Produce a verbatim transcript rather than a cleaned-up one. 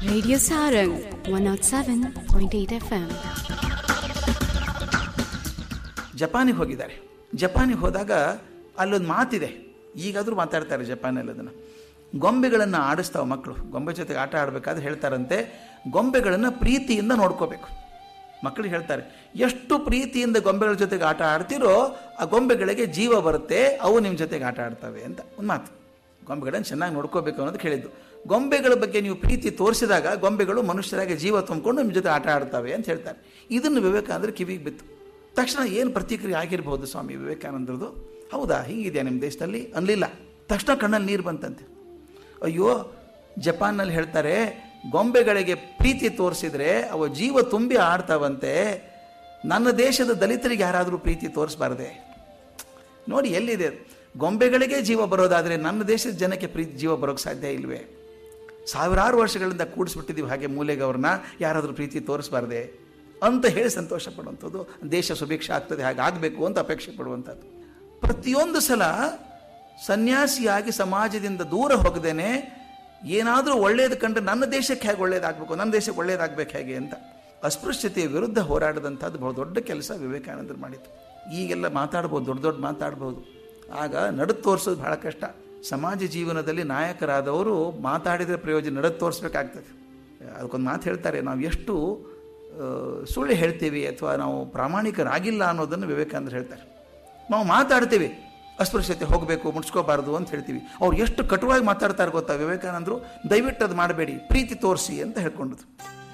Radio Sarang one oh seven point eight F M. ಜಪಾನಿಗೆ ಹೋಗಿದ್ದಾರೆ. ಜಪಾನಿಗೆ ಹೋದಾಗ ಅಲ್ಲೊಂದು ಮಾತಿದೆ, ಈಗಾದರೂ ಮಾತಾಡ್ತಾರೆ ಜಪಾನಲ್ಲಿ ಅದನ್ನು. ಗೊಂಬೆಗಳನ್ನು ಆಡಿಸ್ತಾವೆ ಮಕ್ಕಳು, ಗೊಂಬೆ ಜೊತೆಗೆ ಆಟ ಆಡಬೇಕಾದ್ರೆ ಹೇಳ್ತಾರಂತೆ, ಗೊಂಬೆಗಳನ್ನು ಪ್ರೀತಿಯಿಂದ ನೋಡ್ಕೋಬೇಕು. ಮಕ್ಕಳಿಗೆ ಹೇಳ್ತಾರೆ, ಎಷ್ಟು ಪ್ರೀತಿಯಿಂದ ಗೊಂಬೆಗಳ ಜೊತೆಗೆ ಆಟ ಆಡ್ತಿರೋ ಆ ಗೊಂಬೆಗಳಿಗೆ ಜೀವ ಬರುತ್ತೆ, ಅವು ನಿಮ್ಮ ಜೊತೆಗೆ ಆಟ ಆಡ್ತವೆ ಅಂತ ಒಂದು ಮಾತು. ಗೊಂಬೆಗಳನ್ನು ಚೆನ್ನಾಗಿ ನೋಡ್ಕೋಬೇಕು ಅನ್ನೋದು ಹೇಳಿದ್ದು. ಗೊಂಬೆಗಳ ಬಗ್ಗೆ ನೀವು ಪ್ರೀತಿ ತೋರಿಸಿದಾಗ ಗೊಂಬೆಗಳು ಮನುಷ್ಯರಾಗಿ ಜೀವ ತುಂಬಿಕೊಂಡು ನಿಮ್ಮ ಜೊತೆ ಆಟ ಆಡ್ತವೆ ಅಂತ ಹೇಳ್ತಾರೆ. ಇದನ್ನು ವಿವೇಕಾನಂದರು ಕಿವಿಗೆ ಬಿತ್ತು. ತಕ್ಷಣ ಏನು ಪ್ರತಿಕ್ರಿಯೆ ಆಗಿರ್ಬೋದು ಸ್ವಾಮಿ ವಿವೇಕಾನಂದರದು? ಹೌದಾ, ಹೀಗಿದೆಯಾ ನಿಮ್ಮ ದೇಶದಲ್ಲಿ ಅನ್ನಲಿಲ್ಲ. ತಕ್ಷಣ ಕಣ್ಣಲ್ಲಿ ನೀರು ಬಂತಂತೆ. ಅಯ್ಯೋ, ಜಪಾನ್ನಲ್ಲಿ ಹೇಳ್ತಾರೆ, ಗೊಂಬೆಗಳಿಗೆ ಪ್ರೀತಿ ತೋರಿಸಿದ್ರೆ ಅವು ಜೀವ ತುಂಬಿ ಆಡ್ತಾವಂತೆ, ನನ್ನ ದೇಶದ ದಲಿತರಿಗೆ ಯಾರಾದರೂ ಪ್ರೀತಿ ತೋರಿಸಬಾರ್ದೆ? ನೋಡಿ ಎಲ್ಲಿದೆ, ಗೊಂಬೆಗಳಿಗೆ ಜೀವ ಬರೋದಾದರೆ ನನ್ನ ದೇಶದ ಜನಕ್ಕೆ ಪ್ರೀತಿ ಜೀವ ಬರೋಕ್ಕೆ ಸಾಧ್ಯ ಇಲ್ವೇ? ಸಾವಿರಾರು ವರ್ಷಗಳಿಂದ ಕೂಡಿಸ್ಬಿಟ್ಟಿದ್ದೀವಿ ಹಾಗೆ ಮೂಲೆಗೆ, ಅವ್ರನ್ನ ಯಾರಾದರೂ ಪ್ರೀತಿ ತೋರಿಸಬಾರ್ದೆ ಅಂತ ಹೇಳಿ ಸಂತೋಷ ಪಡುವಂಥದ್ದು. ದೇಶ ಸುಭಿಕ್ಷ ಆಗ್ತದೆ, ಹಾಗೆ ಆಗಬೇಕು ಅಂತ ಅಪೇಕ್ಷೆ ಪಡುವಂಥದ್ದು. ಪ್ರತಿಯೊಂದು ಸಲ ಸನ್ಯಾಸಿಯಾಗಿ ಸಮಾಜದಿಂದ ದೂರ ಹೋಗದೇನೆ ಏನಾದರೂ ಒಳ್ಳೇದು ಕಂಡ್ರೆ ನನ್ನ ದೇಶಕ್ಕೆ ಹೇಗೆ ಒಳ್ಳೇದಾಗಬೇಕು, ನನ್ನ ದೇಶಕ್ಕೆ ಒಳ್ಳೇದಾಗಬೇಕು ಹೇಗೆ ಅಂತ ಅಸ್ಪೃಶ್ಯತೆಯ ವಿರುದ್ಧ ಹೋರಾಡಿದಂಥದ್ದು ಬಹು ದೊಡ್ಡ ಕೆಲಸ ವಿವೇಕಾನಂದರು ಮಾಡಿತ್ತು. ಈಗೆಲ್ಲ ಮಾತಾಡ್ಬೋದು, ದೊಡ್ಡ ದೊಡ್ಡ ಮಾತಾಡ್ಬೋದು, ಆಗ ನಡೆದು ತೋರಿಸೋದು ಬಹಳ ಕಷ್ಟ. ಸಮಾಜ ಜೀವನದಲ್ಲಿ ನಾಯಕರಾದವರು ಮಾತಾಡಿದರೆ ಪ್ರಯೋಜನ, ನಡೆದು ತೋರಿಸ್ಬೇಕಾಗ್ತದೆ. ಅದಕ್ಕೊಂದು ಮಾತು ಹೇಳ್ತಾರೆ, ನಾವು ಎಷ್ಟು ಸುಳ್ಳು ಹೇಳ್ತೀವಿ ಅಥವಾ ನಾವು ಪ್ರಾಮಾಣಿಕರಾಗಿಲ್ಲ ಅನ್ನೋದನ್ನು ವಿವೇಕಾನಂದರು ಹೇಳ್ತಾರೆ. ನಾವು ಮಾತಾಡ್ತೀವಿ ಅಸ್ಪೃಶ್ಯತೆ ಹೋಗಬೇಕು, ಮುಡ್ಸ್ಕೋಬಾರ್ದು ಅಂತ ಹೇಳ್ತೀವಿ, ಅವ್ರು ಎಷ್ಟು ಕಟುವಾಗಿ ಮಾತಾಡ್ತಾರೆ ಗೊತ್ತಾ ವಿವೇಕಾನಂದರು? ದಯವಿಟ್ಟು ಅದು ಮಾಡಬೇಡಿ, ಪ್ರೀತಿ ತೋರಿಸಿ ಅಂತ ಹೇಳ್ಕೊಂಡದ್ದು.